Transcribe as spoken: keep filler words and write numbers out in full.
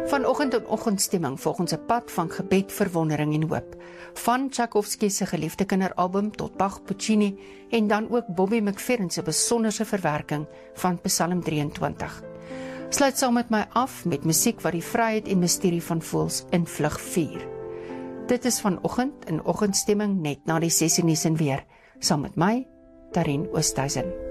Vanoggend in oggendstemming volgens 'n pad van gebed, verwondering en hoop. Van Tchaikovsky se geliefde kinderalbum tot Bach, Puccini en dan ook Bobby McFerrin se besonderse verwerking van Psalm drieëntwintig. Sluit saam met my af met musiek wat die vryheid en misterie van voëls in vlug vier. Dit is vanoggend in oggendstemming net na die ses uur nuus en weer, saam met my, Darien Oosthuizen.